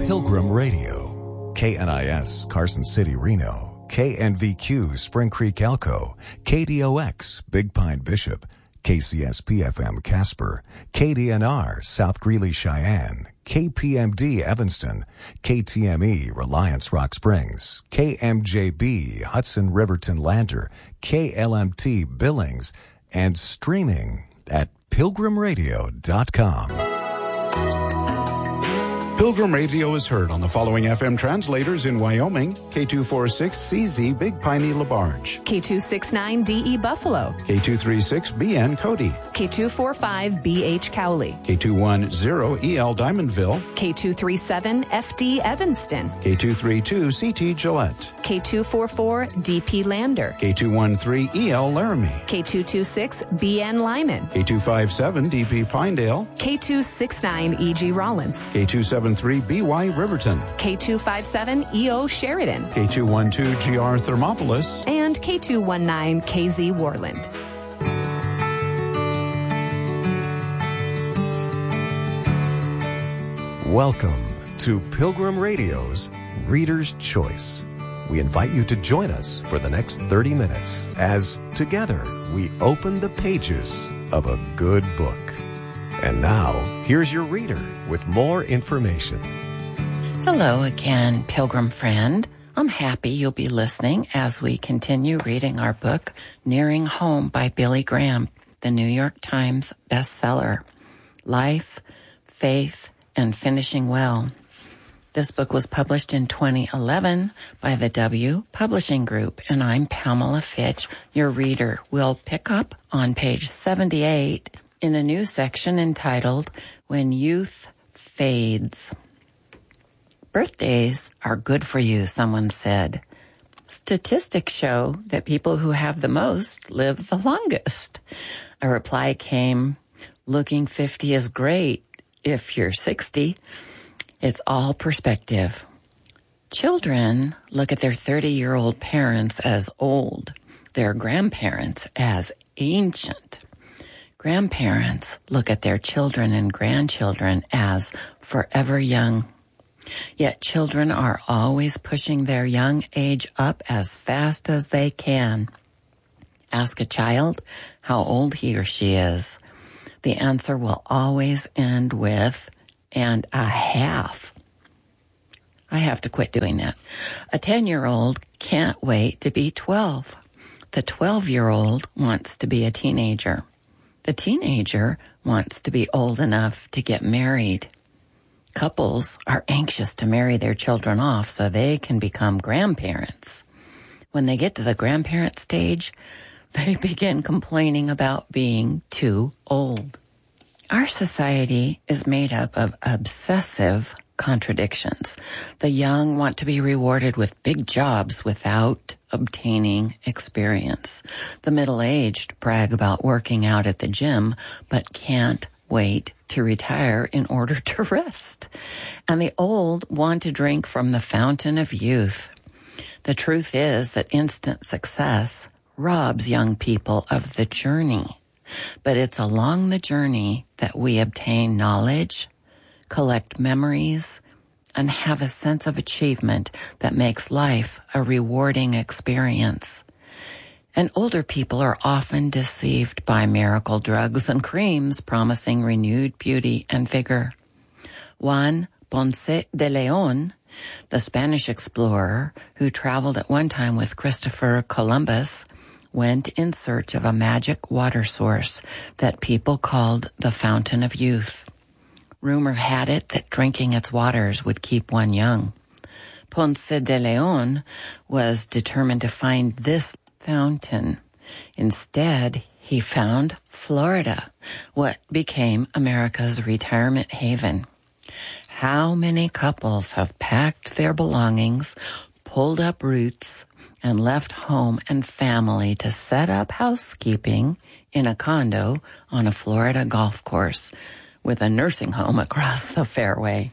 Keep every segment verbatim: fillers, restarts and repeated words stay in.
Pilgrim Radio. K N I S, Carson City, Reno. K N V Q, Spring Creek, Elko. K D O X, Big Pine, Bishop. K C S P F M, Casper. K D N R, South Greeley, Cheyenne. K P M D, Evanston. K T M E, Reliance, Rock Springs. K M J B, Hudson, Riverton, Lander. K L M T, Billings. And streaming at pilgrim radio dot com. Pilgrim Radio is heard on the following F M translators in Wyoming: K two forty-six C Z Big Piney LaBarge, K two sixty-nine D E Buffalo, K two thirty-six B N Cody, K two forty-five B H Cowley, K two ten E L Diamondville, K two thirty-seven F D Evanston, K two thirty-two C T Gillette, K two forty-four D P Lander, K two thirteen E L Laramie, K two twenty-six B N Lyman, K two fifty-seven D P Pinedale, K two sixty-nine E G Rollins, K two seventy-three B Y Riverton, K two fifty-seven E O Sheridan, K two twelve G R Thermopolis, and K two nineteen K Z Worland. Welcome to Pilgrim Radio's Reader's Choice. We invite you to join us for the next thirty minutes as together we open the pages of a good book. And now, here's your reader with more information. Hello again, Pilgrim friend. I'm happy you'll be listening as we continue reading our book, Nearing Home by Billy Graham, the New York Times bestseller, Life, Faith, and Finishing Well. This book was published in twenty eleven by the W Publishing Group, and I'm Pamela Fitch, your reader. We'll pick up on page seventy-eight in a new section entitled, When Youth Fades. Birthdays are good for you, someone said. Statistics show that people who have the most live the longest. A reply came, looking fifty is great if you're sixty. It's all perspective. Children look at their thirty-year-old parents as old, their grandparents as ancient. Grandparents look at their children and grandchildren as forever young. Yet children are always pushing their young age up as fast as they can. Ask a child how old he or she is. The answer will always end with, and a half. I have to quit doing that. A ten-year-old can't wait to be twelve. The twelve-year-old wants to be a teenager. The teenager wants to be old enough to get married. Couples are anxious to marry their children off so they can become grandparents. When they get to the grandparent stage, they begin complaining about being too old. Our society is made up of obsessive contradictions. The young want to be rewarded with big jobs without obtaining experience. The middle-aged brag about working out at the gym, but can't wait to retire in order to rest. And the old want to drink from the fountain of youth. The truth is that instant success robs young people of the journey. But it's along the journey that we obtain knowledge, collect memories, and have a sense of achievement that makes life a rewarding experience. And older people are often deceived by miracle drugs and creams promising renewed beauty and vigor. Juan Ponce de Leon, the Spanish explorer who traveled at one time with Christopher Columbus, went in search of a magic water source that people called the Fountain of Youth. Rumor had it that drinking its waters would keep one young. Ponce de Leon was determined to find this fountain. Instead, he found Florida, what became America's retirement haven. How many couples have packed their belongings, pulled up roots, and left home and family to set up housekeeping in a condo on a Florida golf course with a nursing home across the fairway?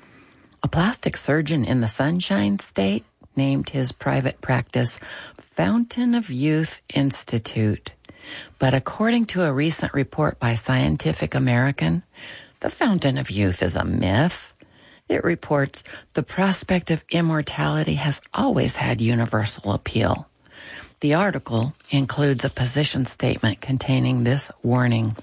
A plastic surgeon in the Sunshine State named his private practice Fountain of Youth Institute. But according to a recent report by Scientific American, the Fountain of Youth is a myth. It reports the prospect of immortality has always had universal appeal. The article includes a position statement containing this warning.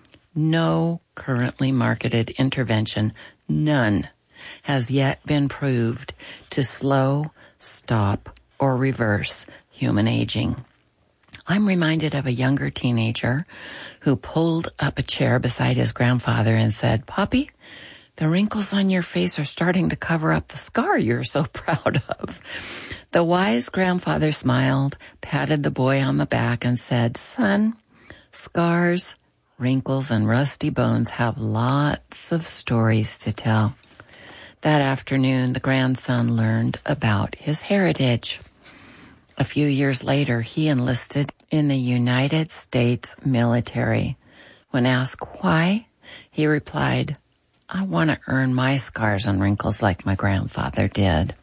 No currently marketed intervention, none, has yet been proved to slow, stop, or reverse human aging. I'm reminded of a younger teenager who pulled up a chair beside his grandfather and said, "Poppy, the wrinkles on your face are starting to cover up the scar you're so proud of." The wise grandfather smiled, patted the boy on the back, and said, "Son, scars, wrinkles, and rusty bones have lots of stories to tell." That afternoon, the grandson learned about his heritage. A few years later, he enlisted in the United States military. When asked why, he replied, "I want to earn my scars and wrinkles like my grandfather did."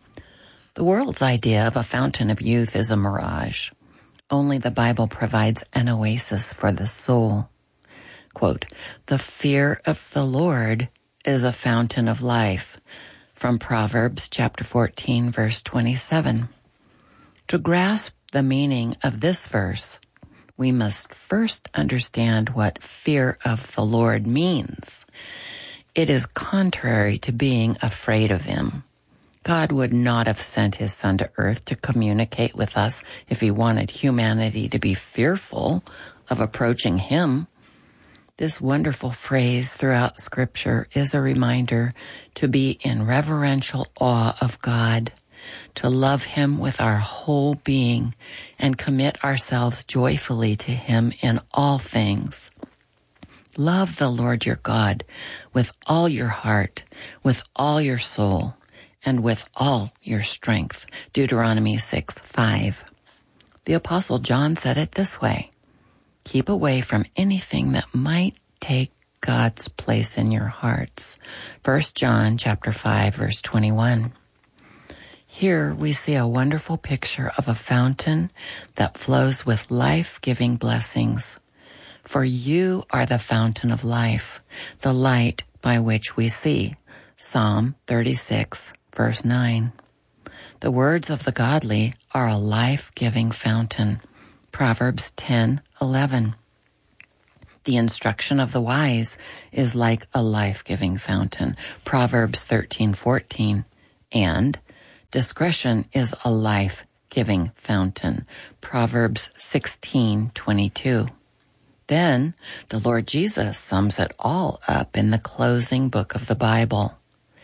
The world's idea of a fountain of youth is a mirage. Only the Bible provides an oasis for the soul. Quote, "The fear of the Lord is a fountain of life," from Proverbs chapter fourteen, verse twenty-seven. To grasp the meaning of this verse, we must first understand what fear of the Lord means. It is contrary to being afraid of him. God would not have sent his Son to earth to communicate with us if he wanted humanity to be fearful of approaching him. This wonderful phrase throughout Scripture is a reminder to be in reverential awe of God, to love him with our whole being, and commit ourselves joyfully to him in all things. Love the Lord your God with all your heart, with all your soul, and with all your strength. Deuteronomy six five. The Apostle John said it this way: "Keep away from anything that might take God's place in your hearts." First John chapter five, verse twenty-one. Here we see a wonderful picture of a fountain that flows with life-giving blessings. For you are the fountain of life, the light by which we see. Psalm thirty-six, verse nine. The words of the godly are a life-giving fountain. Proverbs ten eleven. The instruction of the wise is like a life-giving fountain. Proverbs thirteen fourteen. And discretion is a life-giving fountain. Proverbs sixteen twenty-two. Then the Lord Jesus sums it all up in the closing book of the Bible.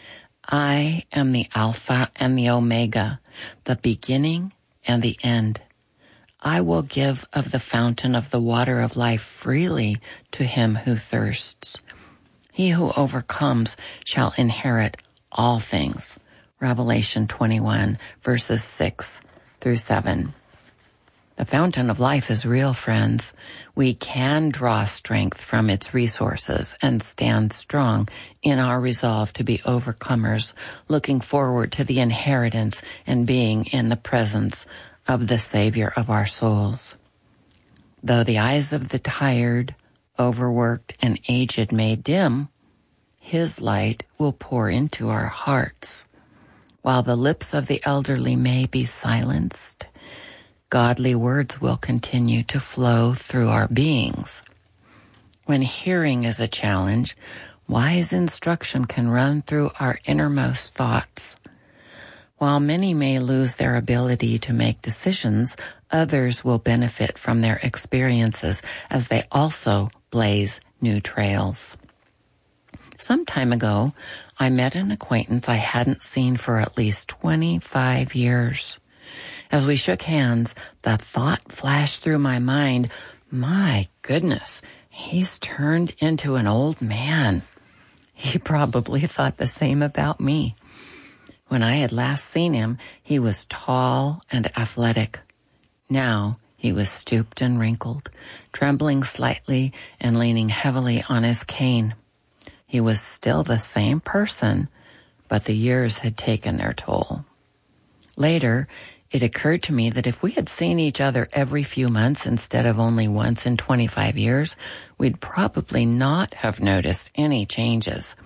"I am the Alpha and the Omega, the beginning and the end. I will give of the fountain of the water of life freely to him who thirsts. He who overcomes shall inherit all things." Revelation twenty-one, verses six through seven. The fountain of life is real, friends. We can draw strength from its resources and stand strong in our resolve to be overcomers, looking forward to the inheritance and being in the presence of the Savior of our souls. Though the eyes of the tired, overworked, and aged may dim, his light will pour into our hearts. While the lips of the elderly may be silenced, godly words will continue to flow through our beings. When hearing is a challenge, wise instruction can run through our innermost thoughts. While many may lose their ability to make decisions, others will benefit from their experiences as they also blaze new trails. Some time ago, I met an acquaintance I hadn't seen for at least twenty-five years. As we shook hands, the thought flashed through my mind, my goodness, he's turned into an old man. He probably thought the same about me. When I had last seen him, he was tall and athletic. Now he was stooped and wrinkled, trembling slightly and leaning heavily on his cane. He was still the same person, but the years had taken their toll. Later, it occurred to me that if we had seen each other every few months instead of only once in twenty-five years, we'd probably not have noticed any changes.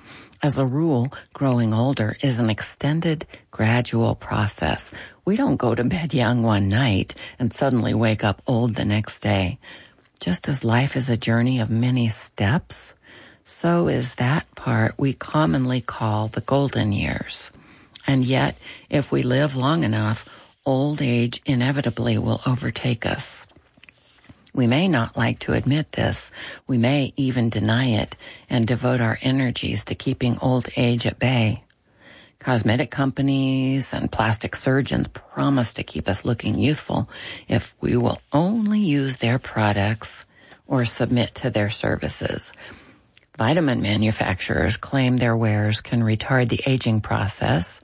As a rule, growing older is an extended, gradual process. We don't go to bed young one night and suddenly wake up old the next day. Just as life is a journey of many steps, so is that part we commonly call the golden years. And yet, if we live long enough, old age inevitably will overtake us. We may not like to admit this. We may even deny it and devote our energies to keeping old age at bay. Cosmetic companies and plastic surgeons promise to keep us looking youthful if we will only use their products or submit to their services. Vitamin manufacturers claim their wares can retard the aging process.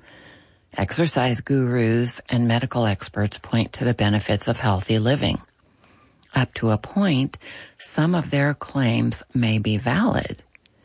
Exercise gurus and medical experts point to the benefits of healthy living. Up to a point, some of their claims may be valid.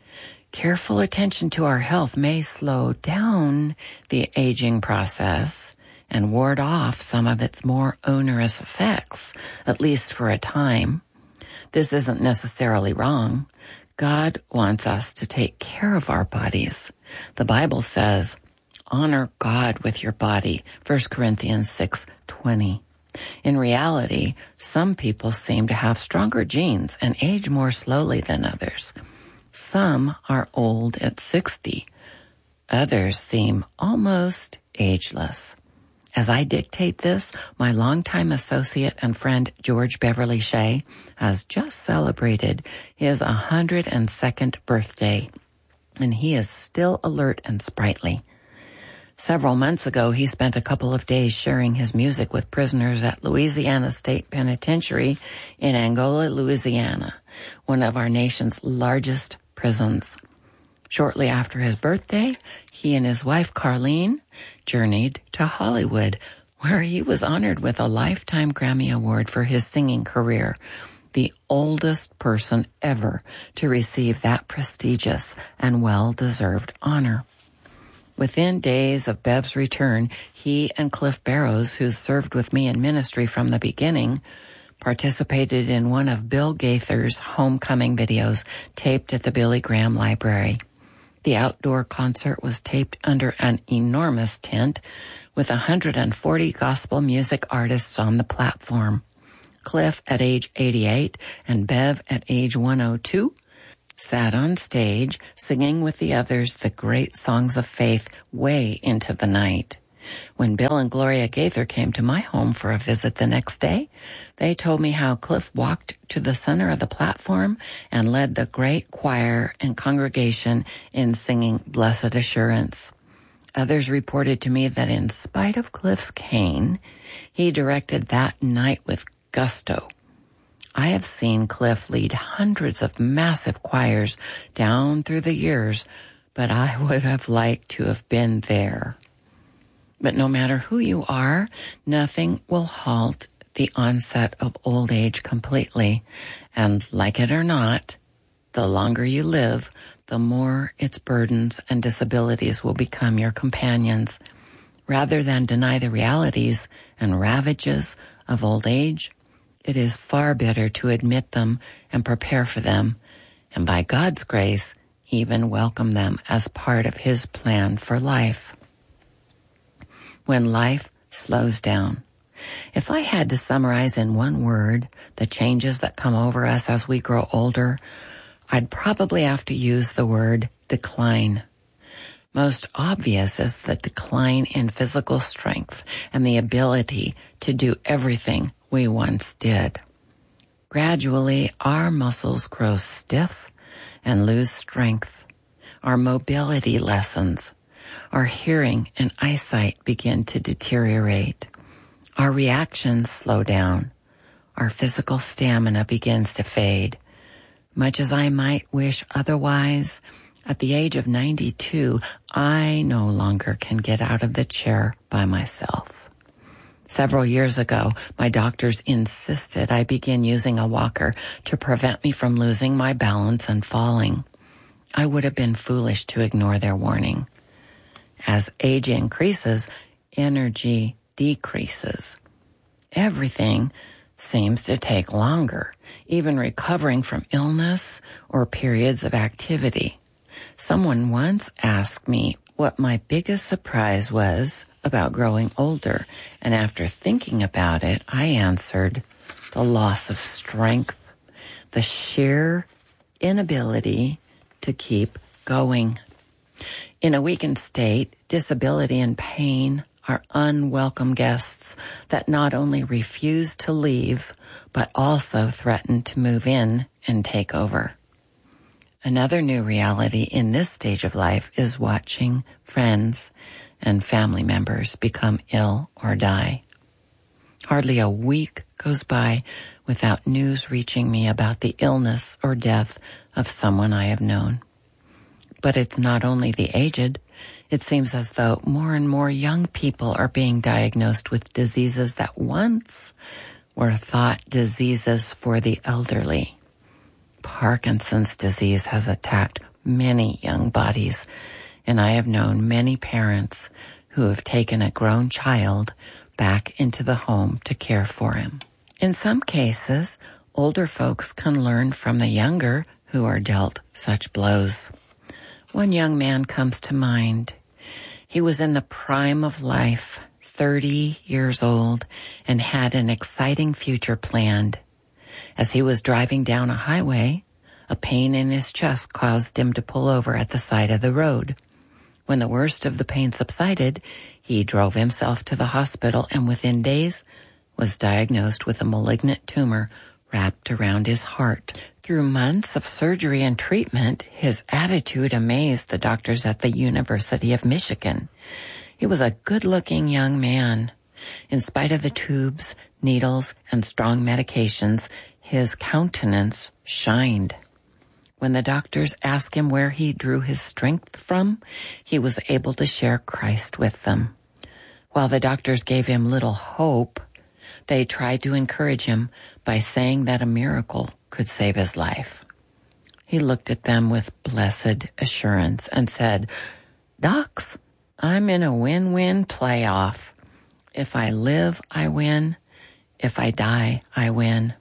Careful attention to our health may slow down the aging process and ward off some of its more onerous effects, at least for a time. This isn't necessarily wrong. God wants us to take care of our bodies. The Bible says, honor God with your body, First Corinthians six twenty. In reality, some people seem to have stronger genes and age more slowly than others. Some are old at sixty. Others seem almost ageless. As I dictate this, my longtime associate and friend George Beverly Shea has just celebrated his one hundred second birthday, and he is still alert and sprightly. Several months ago, he spent a couple of days sharing his music with prisoners at Louisiana State Penitentiary in Angola, Louisiana, one of our nation's largest prisons. Shortly after his birthday, he and his wife, Carlene, journeyed to Hollywood, where he was honored with a Lifetime Grammy Award for his singing career, the oldest person ever to receive that prestigious and well-deserved honor. Within days of Bev's return, he and Cliff Barrows, who served with me in ministry from the beginning, participated in one of Bill Gaither's homecoming videos taped at the Billy Graham Library. The outdoor concert was taped under an enormous tent with one hundred forty gospel music artists on the platform. Cliff, at age eighty-eight, and Bev, at age one oh two, sat on stage singing with the others the great songs of faith way into the night. When Bill and Gloria Gaither came to my home for a visit the next day, they told me how Cliff walked to the center of the platform and led the great choir and congregation in singing Blessed Assurance. Others reported to me that in spite of Cliff's cane, he directed that night with gusto. I have seen Cliff lead hundreds of massive choirs down through the years, but I would have liked to have been there. But no matter who you are, nothing will halt the onset of old age completely. And like it or not, the longer you live, the more its burdens and disabilities will become your companions. Rather than deny the realities and ravages of old age, it is far better to admit them and prepare for them, and by God's grace, even welcome them as part of His plan for life. When life slows down. If I had to summarize in one word the changes that come over us as we grow older, I'd probably have to use the word decline. Most obvious is the decline in physical strength and the ability to do everything we once did. Gradually, our muscles grow stiff and lose strength. Our mobility lessens. Our hearing and eyesight begin to deteriorate. Our reactions slow down. Our physical stamina begins to fade. Much as I might wish otherwise, at the age of ninety-two, I no longer can get out of the chair by myself. Several years ago, my doctors insisted I begin using a walker to prevent me from losing my balance and falling. I would have been foolish to ignore their warning. As age increases, energy decreases. Everything seems to take longer, even recovering from illness or periods of activity. Someone once asked me what my biggest surprise was about growing older, and after thinking about it, I answered, the loss of strength, the sheer inability to keep going. In a weakened state, disability and pain are unwelcome guests that not only refuse to leave, but also threaten to move in and take over. Another new reality in this stage of life is watching friends and family members become ill or die. Hardly a week goes by without news reaching me about the illness or death of someone I have known. But it's not only the aged. It seems as though more and more young people are being diagnosed with diseases that once were thought diseases for the elderly. Parkinson's disease has attacked many young bodies, and I have known many parents who have taken a grown child back into the home to care for him. In some cases, older folks can learn from the younger who are dealt such blows. One young man comes to mind. He was in the prime of life, thirty years old, and had an exciting future planned. As he was driving down a highway, a pain in his chest caused him to pull over at the side of the road. When the worst of the pain subsided, he drove himself to the hospital and within days was diagnosed with a malignant tumor wrapped around his heart. Through months of surgery and treatment, his attitude amazed the doctors at the University of Michigan. He was a good-looking young man. In spite of the tubes, needles, and strong medications, his countenance shined. When the doctors asked him where he drew his strength from, he was able to share Christ with them. While the doctors gave him little hope, they tried to encourage him by saying that a miracle could save his life. He looked at them with blessed assurance and said, "Docs, I'm in a win-win playoff. If I live, I win. If I die, I win."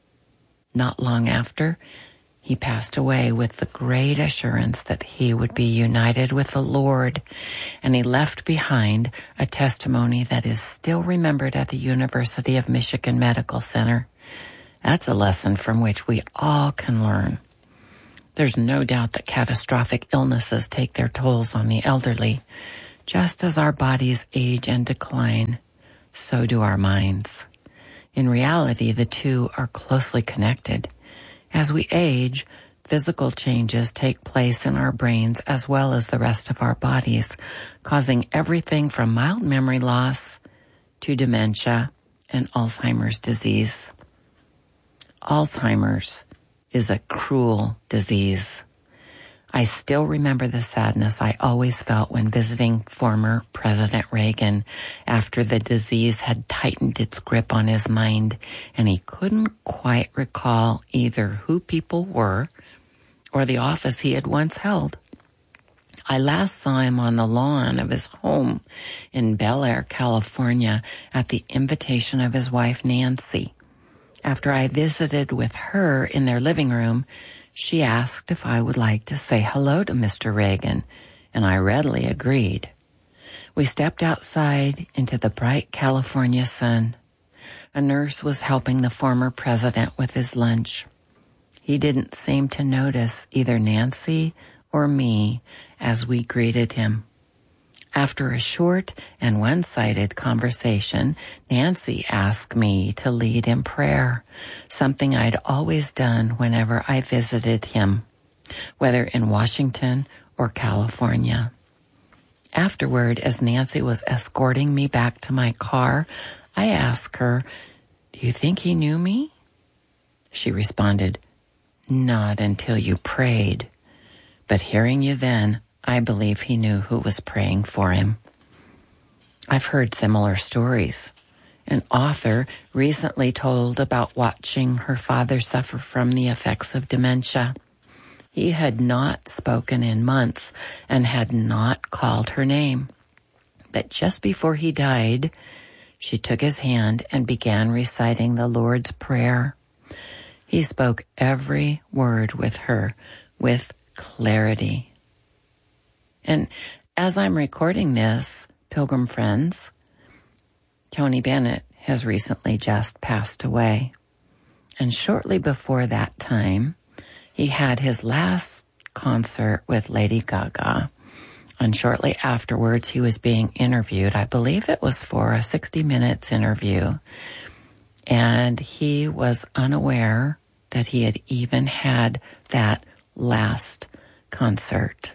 Not long after, he passed away with the great assurance that he would be united with the Lord, and he left behind a testimony that is still remembered at the University of Michigan Medical Center. That's a lesson from which we all can learn. There's no doubt that catastrophic illnesses take their tolls on the elderly. Just as our bodies age and decline, so do our minds. In reality, the two are closely connected. As we age, physical changes take place in our brains as well as the rest of our bodies, causing everything from mild memory loss to dementia and Alzheimer's disease. Alzheimer's is a cruel disease. I still remember the sadness I always felt when visiting former President Reagan after the disease had tightened its grip on his mind and he couldn't quite recall either who people were or the office he had once held. I last saw him on the lawn of his home in Bel Air, California, at the invitation of his wife, Nancy. After I visited with her in their living room, she asked if I would like to say hello to Mister Reagan, and I readily agreed. We stepped outside into the bright California sun. A nurse was helping the former president with his lunch. He didn't seem to notice either Nancy or me as we greeted him. After a short and one-sided conversation, Nancy asked me to lead in prayer, something I'd always done whenever I visited him, whether in Washington or California. Afterward, as Nancy was escorting me back to my car, I asked her, "Do you think he knew me?" She responded, "Not until you prayed. But hearing you then, I believe he knew who was praying for him." I've heard similar stories. An author recently told about watching her father suffer from the effects of dementia. He had not spoken in months and had not called her name. But just before he died, she took his hand and began reciting the Lord's Prayer. He spoke every word with her with clarity And as I'm recording this, Pilgrim friends, Tony Bennett has recently just passed away. And shortly before that time, he had his last concert with Lady Gaga. And shortly afterwards, he was being interviewed. I believe it was for a sixty minutes interview. And he was unaware that he had even had that last concert.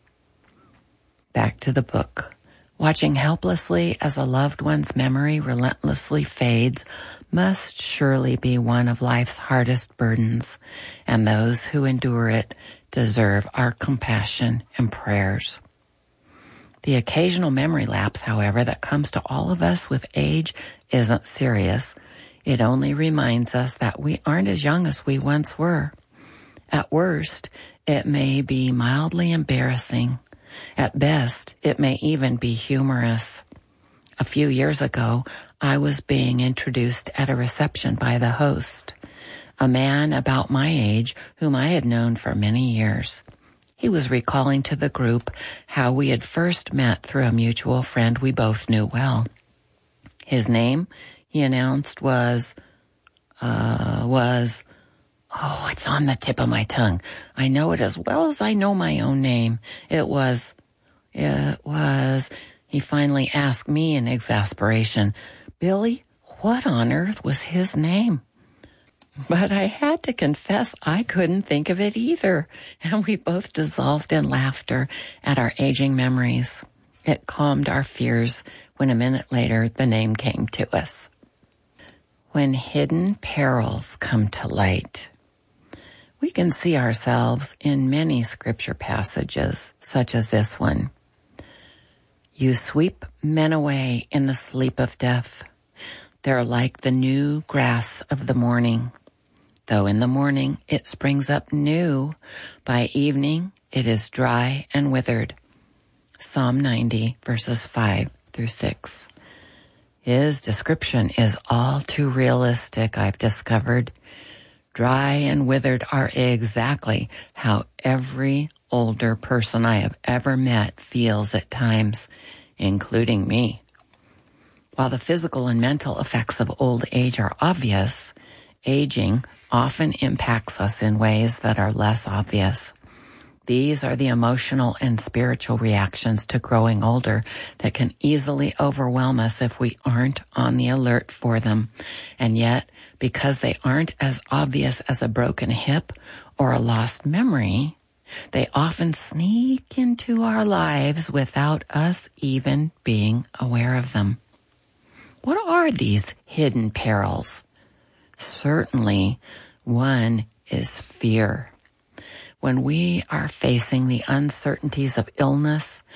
Back to the book. Watching helplessly as a loved one's memory relentlessly fades must surely be one of life's hardest burdens, and those who endure it deserve our compassion and prayers. The occasional memory lapse, however, that comes to all of us with age isn't serious. It only reminds us that we aren't as young as we once were. At worst, it may be mildly embarrassing. At best, it may even be humorous. A few years ago, I was being introduced at a reception by the host, a man about my age whom I had known for many years. He was recalling to the group how we had first met through a mutual friend we both knew well. His name, he announced, was, uh, was, oh, it's on the tip of my tongue. I know it as well as I know my own name. It was, it was, he finally asked me in exasperation, Billy, what on earth was his name? But I had to confess I couldn't think of it either, and we both dissolved in laughter at our aging memories. It calmed our fears when a minute later the name came to us. When hidden perils come to light, we can see ourselves in many scripture passages, such as this one. You sweep men away in the sleep of death. They're like the new grass of the morning. Though in the morning it springs up new, by evening it is dry and withered. Psalm ninety, verses five through six. His description is all too realistic, I've discovered. Dry and withered are exactly how every older person I have ever met feels at times, including me. While the physical and mental effects of old age are obvious, aging often impacts us in ways that are less obvious. These are the emotional and spiritual reactions to growing older that can easily overwhelm us if we aren't on the alert for them. And yet, because they aren't as obvious as a broken hip or a lost memory, they often sneak into our lives without us even being aware of them. What are these hidden perils? Certainly, one is fear. When we are facing the uncertainties of illness,